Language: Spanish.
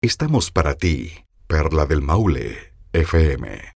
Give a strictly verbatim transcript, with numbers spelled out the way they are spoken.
Estamos para ti, Perla del Maule, F M.